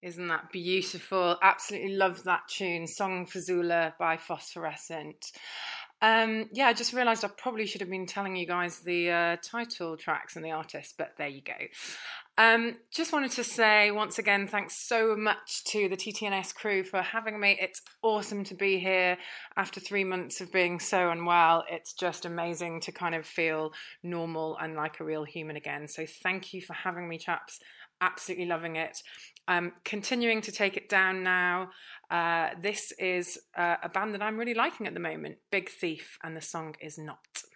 Isn't that beautiful? Absolutely love that tune, Song for Zula by Phosphorescent. Yeah, I just realised I probably should have been telling you guys the title tracks and the artists, but there you go. Just wanted to say once again, thanks so much to the TTNS crew for having me. It's awesome to be here after 3 months of being so unwell. It's just amazing to kind of feel normal and like a real human again. So thank you for having me, chaps. Absolutely loving it. Continuing to take it down now. This is a band that I'm really liking at the moment, Big Thief, and the song is Not.